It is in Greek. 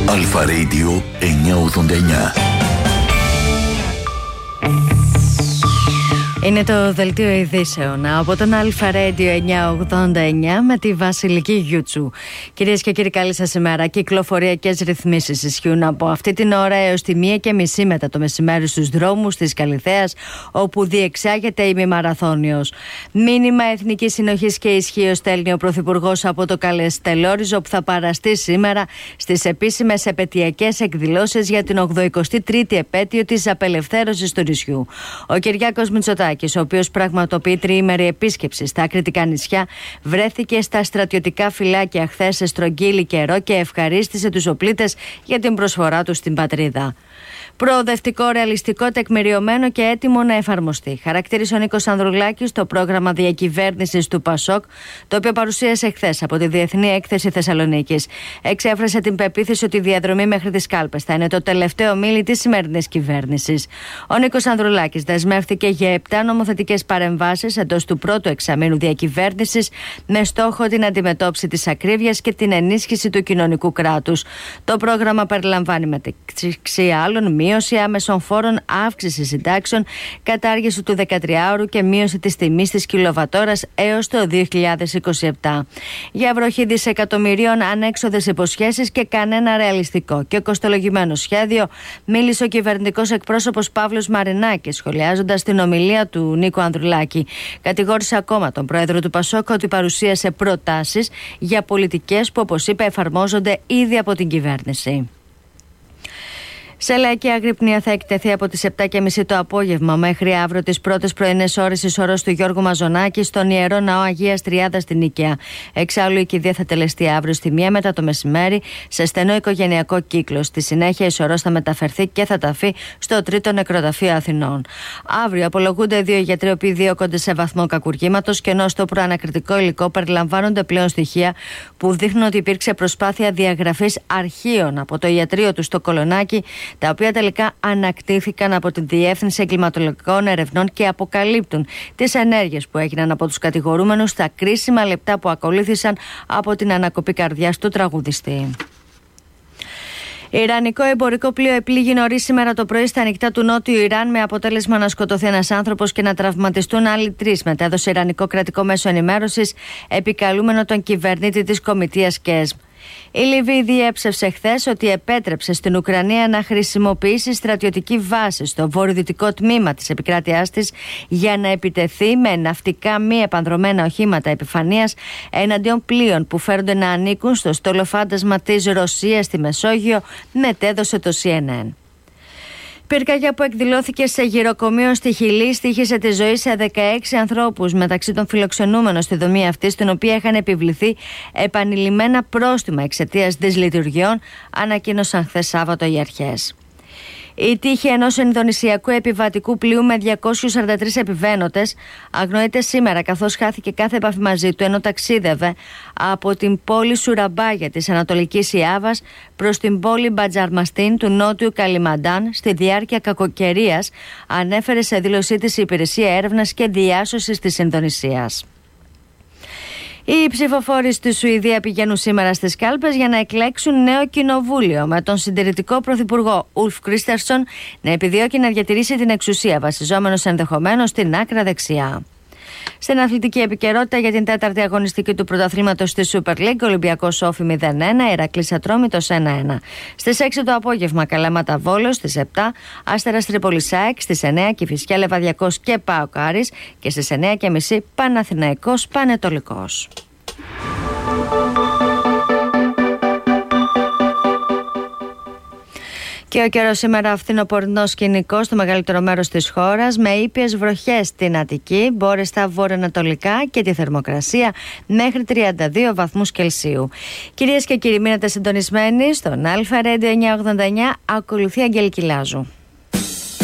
Αλφα Radio 989. Είναι το δελτίο ειδήσεων από τον Αλφα Radio 989 με τη Βασιλική Γιούτσου. Κυρίες και κύριοι, καλή σας ημέρα. Κυκλοφοριακές ρυθμίσεις ισχύουν από αυτή την ώρα έως τη 1:30 μετά το μεσημέρι στους δρόμους της Καλιθέας, όπου διεξάγεται η ημιμαραθώνιος. Μήνυμα εθνικής συνοχής και ισχύως στέλνει ο Πρωθυπουργός από το Καλεστελόριζο, που θα παραστεί σήμερα στις επίσημες επετειακές εκδηλώσεις για την 83η επέτειο της απελευθέρωσης του νησιού. Ο Κυριάκος Μητσοτάκης, ο οποίος πραγματοποιεί τριήμερη επίσκεψη στα Κρητικά νησιά, βρέθηκε στα στρατιωτικά φυλάκια χθες σε στρογγύλι καιρό και ευχαρίστησε τους οπλίτες για την προσφορά τους στην πατρίδα. Προοδευτικό, ρεαλιστικό, τεκμηριωμένο και έτοιμο να εφαρμοστεί, χαρακτήρισε ο Νίκος Ανδρουλάκης το πρόγραμμα διακυβέρνησης του ΠΑΣΟΚ, το οποίο παρουσίασε χθες από τη Διεθνή Έκθεση Θεσσαλονίκης. Εξέφρασε την πεποίθηση ότι η διαδρομή μέχρι τις κάλπες θα είναι το τελευταίο μίλι της σημερινής κυβέρνησης. Ο Νίκος Ανδρουλάκης δεσμεύτηκε για 7 νομοθετικές παρεμβάσεις εντός του πρώτου εξαμήνου διακυβέρνησης, με στόχο την αντιμετώπιση της ακρίβειας και την ενίσχυση του κοινωνικού κράτους. Το πρόγραμμα περιλαμβάνει μεταξύ άλλων μείωση άμεσων φόρων, αύξηση συντάξεων, κατάργηση του 13ωρου και μείωση της τιμής της κιλοβατόρας έως το 2027. Για βροχή δισεκατομμυρίων, ανέξοδες υποσχέσεις και κανένα ρεαλιστικό και κοστολογημένο σχέδιο, μίλησε ο κυβερνητικός εκπρόσωπος Παύλος Μαρινάκης, σχολιάζοντας την ομιλία του Νίκου Ανδρουλάκη. Κατηγόρησε ακόμα τον πρόεδρο του ΠΑΣΟΚ ότι παρουσίασε προτάσεις για πολιτικές που, όπως είπε, εφαρμόζονται ήδη από την κυβέρνηση. Σε λαϊκή αγρυπνία θα εκτεθεί από τις 7:30 το απόγευμα μέχρι αύριο τις πρώτες πρωινές ώρες η σωρός του Γιώργου Μαζονάκη στον Ιερό Ναό Αγίας Τριάδας στην Νίκαια. Εξάλλου η κηδεία θα τελεστεί αύριο στη 1 μετά το μεσημέρι σε στενό οικογενειακό κύκλο. Στη συνέχεια η σωρός θα μεταφερθεί και θα ταφεί στο Τρίτο Νεκροταφείο Αθηνών. Αύριο απολογούνται 2 γιατροί οι οποίοι διώκονται σε βαθμό κακουργήματος, και ενώ στο προανακριτικό υλικό περιλαμβάνονται πλέον στοιχεία που δείχνουν ότι υπήρξε προσπάθεια διαγραφής αρχείων από το ιατρείο του στο Κολονάκι, τα οποία τελικά ανακτήθηκαν από την Διεύθυνση Εγκληματολογικών Ερευνών και αποκαλύπτουν τις ενέργειες που έγιναν από τους κατηγορούμενους στα κρίσιμα λεπτά που ακολούθησαν από την ανακοπή καρδιάς του τραγουδιστή. Ιρανικό εμπορικό πλοίο επλήγει νωρίς σήμερα το πρωί στα ανοιχτά του Νότιου Ιράν, με αποτέλεσμα να σκοτωθεί ένας άνθρωπος και να τραυματιστούν άλλοι 3, μετέδωσε Ιρανικό κρατικό μέσο ενημέρωσης, επικαλούμενο τον κυβερνήτη της Κομιτείας ΚΕΣΜ. Η Λιβύη διέψευσε χθες ότι επέτρεψε στην Ουκρανία να χρησιμοποιήσει στρατιωτική βάση στο βορειοδυτικό τμήμα της επικράτειάς της για να επιτεθεί με ναυτικά μη επανδρωμένα οχήματα επιφανείας εναντίον πλοίων που φέρονται να ανήκουν στο στολοφάντασμα της Ρωσίας στη Μεσόγειο, μετέδωσε το CNN. Πυρκαγιά που εκδηλώθηκε σε γυροκομείο στη Χιλή στοίχισε τη ζωή σε 16 ανθρώπους, μεταξύ των φιλοξενούμενων στη δομή αυτή, στην οποία είχαν επιβληθεί επανειλημμένα πρόστιμα εξαιτίας δυσλειτουργιών, ανακοίνωσαν χθες Σάββατο οι αρχές. Η τύχη ενός Ινδονησιακού επιβατικού πλοίου με 243 επιβαίνοντες αγνοείται σήμερα, καθώς χάθηκε κάθε επαφή μαζί του ενώ ταξίδευε από την πόλη Σουραμπάγια της Ανατολικής Ιάβας προς την πόλη Μπατζαρμαστίν του Νότιου Καλιμαντάν στη διάρκεια κακοκαιρίας, ανέφερε σε δήλωσή της η Υπηρεσία Έρευνας και Διάσωσης της Ινδονησίας. Οι ψηφοφόροι στη Σουηδία πηγαίνουν σήμερα στις κάλπες για να εκλέξουν νέο κοινοβούλιο, με τον συντηρητικό πρωθυπουργό Ουλφ Κρίστερσον να επιδιώκει να διατηρήσει την εξουσία, βασιζόμενος ενδεχομένως στην άκρα δεξιά. Στην αθλητική επικαιρότητα, για την 4η αγωνιστική του πρωταθλήματος στη Super League, Ολυμπιακός Όφη 0-1, Ηρακλής Ατρόμητος 1-1. Στις 6 το απόγευμα, Καλαμάτα Βόλος, στις 7, Άστερας Τρίπολης ΑΕΚ, στις 9, Κηφισιά Λεβαδιακός και ΠΑΟΚ Άρης, και στις 9:30 Παναθηναϊκός Πανετολικός. Και ο καιρός σήμερα φθινοπορεινό σκηνικό στο μεγαλύτερο μέρος της χώρας, με ήπιες βροχές στην Αττική, μπόρες στα βορειοανατολικά και τη θερμοκρασία μέχρι 32 βαθμούς Κελσίου. Κυρίες και κύριοι, μείνετε συντονισμένοι στον Αλφα Radio 989, ακολουθεί Αγγελική Λάζου.